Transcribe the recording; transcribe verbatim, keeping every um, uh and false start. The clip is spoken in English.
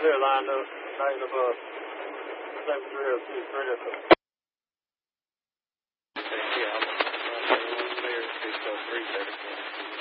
they're lined up, right above seven three oh two, three oh two. Yeah, I'm, I'm, I'm there, six oh three, thirty-four.